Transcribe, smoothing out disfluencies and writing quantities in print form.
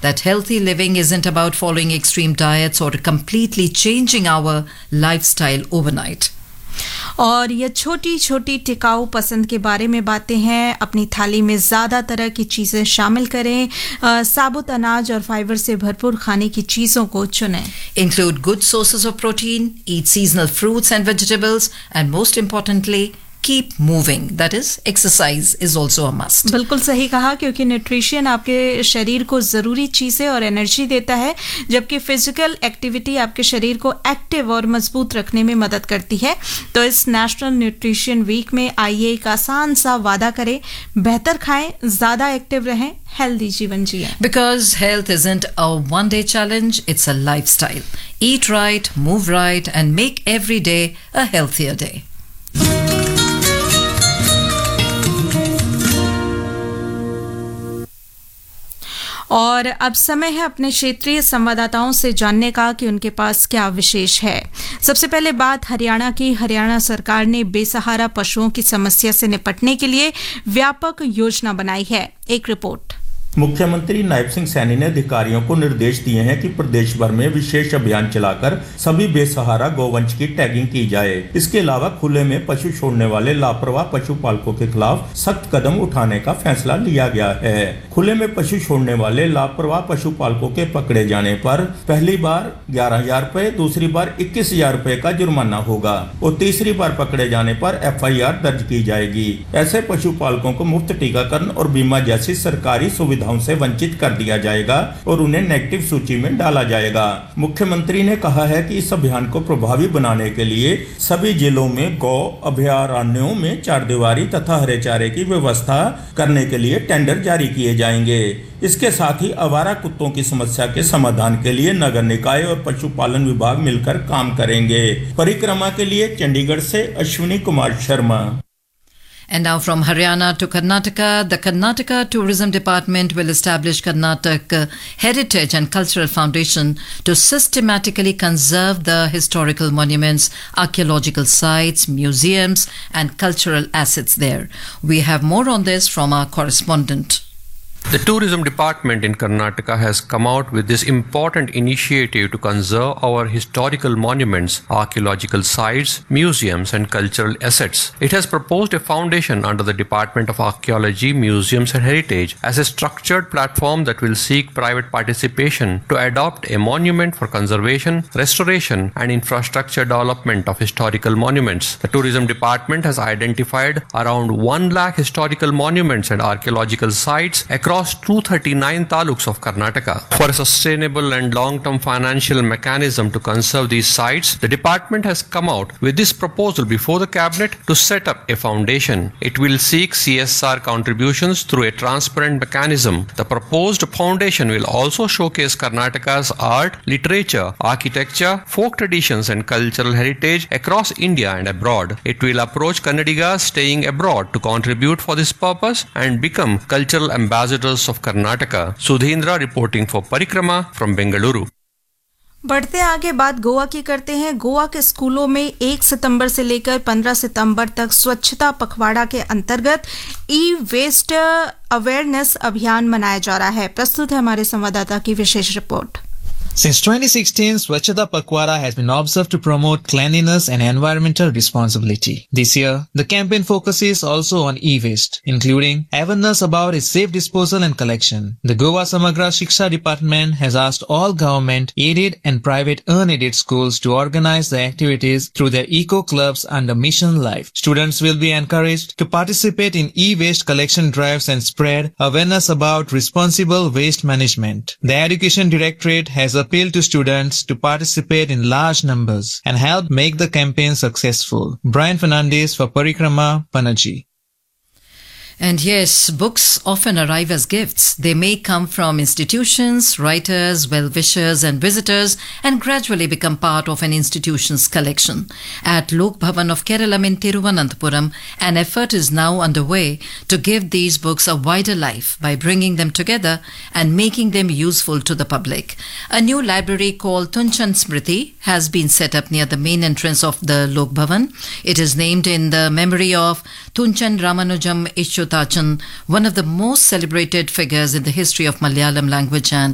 that healthy living isn't about following extreme diets or completely changing our lifestyle overnight. और ये छोटी छोटी टिकाऊ पसंद के बारे में बातें हैं. अपनी थाली में ज़्यादा तरह की चीज़ें शामिल करें. साबुत अनाज और फाइबर से भरपूर खाने की चीज़ों को चुनें. Include good sources of protein, eat seasonal fruits and vegetables, and most importantly, keep moving. That is, exercise is also a must. बिल्कुल सही कहा, क्योंकि न्यूट्रिशन आपके शरीर को ज़रूरी चीज़ें और एनर्जी देता है, जबकि फिजिकल एक्टिविटी आपके शरीर को एक्टिव और मजबूत रखने में मदद करती है. तो इस नेशनल न्यूट्रिशन वीक में आइए एक आसान सा वादा करें. बेहतर खाएं, ज़्यादा एक्टिव रहें, हेल्दी जीवन जिएं. Because health isn't a one-day challenge, it's a lifestyle. Eat right, move right, and make every day a healthier day. और अब समय है अपने क्षेत्रीय संवाददाताओं से जानने का कि उनके पास क्या विशेष है. सबसे पहले बात हरियाणा की. हरियाणा सरकार ने बेसहारा पशुओं की समस्या से निपटने के लिए व्यापक योजना बनाई है. एक रिपोर्ट. मुख्यमंत्री नायब सिंह सैनी ने अधिकारियों को निर्देश दिए हैं कि प्रदेश भर में विशेष अभियान चलाकर सभी बेसहारा गौवंश की टैगिंग की जाए. इसके अलावा खुले में पशु छोड़ने वाले लापरवाह पशुपालकों के खिलाफ सख्त कदम उठाने का फैसला लिया गया है. खुले में पशु छोड़ने वाले लापरवाह पशुपालकों के पकड़े जाने पर पहली बार 11,000 रुपए, दूसरी बार 21,000 रुपए का जुर्माना होगा और तीसरी बार पकड़े जाने पर FIR दर्ज की जाएगी. ऐसे पशुपालकों को मुफ्त टीकाकरण और बीमा जैसी सरकारी सुविधा से वंचित कर दिया जाएगा और उन्हें नेगेटिव सूची में डाला जाएगा. मुख्यमंत्री ने कहा है कि इस अभियान को प्रभावी बनाने के लिए सभी जिलों में गौ अभयारण्यों में चारदीवारी तथा हरे चारे की व्यवस्था करने के लिए टेंडर जारी किए जाएंगे. इसके साथ ही आवारा कुत्तों की समस्या के समाधान के लिए नगर निकाय और पशुपालन विभाग मिलकर काम करेंगे. परिक्रमा के लिए चंडीगढ़ से Ashwini Kumar Sharma. And now from Haryana to Karnataka, the Karnataka Tourism Department will establish Karnataka Heritage and Cultural Foundation to systematically conserve the historical monuments, archaeological sites, museums and cultural assets there. We have more on this from our correspondent. The Tourism Department in Karnataka has come out with this important initiative to conserve our historical monuments, archaeological sites, museums and cultural assets. It has proposed a foundation under the Department of Archaeology, Museums and Heritage as a structured platform that will seek private participation to adopt a monument for conservation, restoration and infrastructure development of historical monuments. The Tourism Department has identified around 1 lakh historical monuments and archaeological sites across 239 taluks of Karnataka. For a sustainable and long-term financial mechanism to conserve these sites, the department has come out with this proposal before the cabinet to set up a foundation. It will seek CSR contributions through a transparent mechanism. The proposed foundation will also showcase Karnataka's art, literature, architecture, folk traditions and cultural heritage across India and abroad. It will approach Kannadigas staying abroad to contribute for this purpose and become cultural ambassadors of Karnataka. Sudhindra reporting for Parikrama from Bengaluru. बढ़ते आगे बात गोवा की करते हैं. गोवा के स्कूलों में 1 सितंबर से लेकर 15 सितंबर तक स्वच्छता पखवाड़ा के अंतर्गत ई-वेस्ट अवेयरनेस अभियान मनाया जा रहा है. प्रस्तुत है हमारे संवाददाता की विशेष report. Since 2016, Swachhata Pakhwara has been observed to promote cleanliness and environmental responsibility. This year, the campaign focuses also on e-waste, including awareness about its safe disposal and collection. The Goa Samagra Shiksha Department has asked all government, aided and private unaided schools to organize the activities through their eco-clubs under Mission Life. Students will be encouraged to participate in e-waste collection drives and spread awareness about responsible waste management. The Education Directorate has appealed to students to participate in large numbers and help make the campaign successful. Brian Fernandez for Parikrama, Panaji. And yes, books often arrive as gifts. They may come from institutions, writers, well-wishers and visitors and gradually become part of an institution's collection. At Lok Bhavan of Keralam in Thiruvananthapuram, an effort is now underway to give these books a wider life by bringing them together and making them useful to the public. A new library called Tunchan Smriti has been set up near the main entrance of the Lok Bhavan. It is named in the memory of Tunchan Ramanujam Ishotachan, one of the most celebrated figures in the history of Malayalam language and